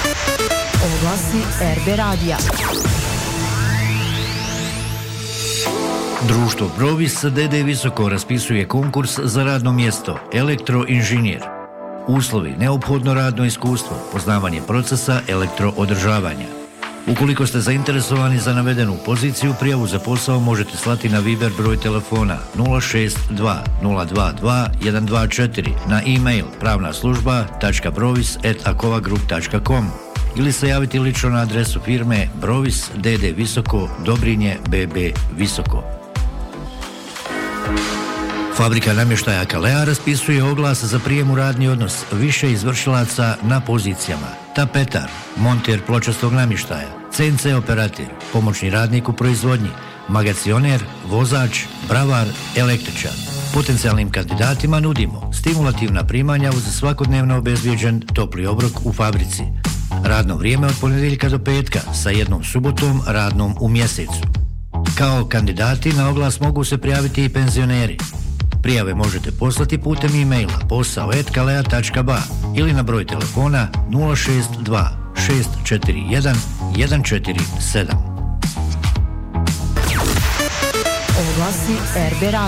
Oglasi RB radija. Društvo Brovis d.d. Visoko raspisuje konkurs za radno mjesto elektroinženjer. Uslovi: neophodno radno iskustvo, poznavanje procesa elektroodržavanja. Ukoliko ste zainteresovani za navedenu poziciju, prijavu za posao možete slati na Viber broj telefona 062 022 124, na e-mail pravnaslužba.brovis@akovagroup.com ili se javiti lično na adresu firme Brovis d.d. Visoko, Dobrinje BB Visoko. Fabrika namještaja Kalea raspisuje oglas za prijem u radni odnos više izvršilaca na pozicijama: tapetar, monter pločastog namještaja, CNC operator, pomoćni radnik u proizvodnji, magacioner, vozač, bravar, električar. Potencijalnim kandidatima nudimo stimulativna primanja uz svakodnevno obezbijeđen topli obrok u fabrici. Radno vrijeme od ponedjeljka do petka sa jednom subotom radnom u mjesecu. Kao kandidati na oglas mogu se prijaviti i penzioneri. Prijave možete poslati putem e-maila posao@kalea.ba ili na broj telefona 062 641 147. Oglasi RB radija.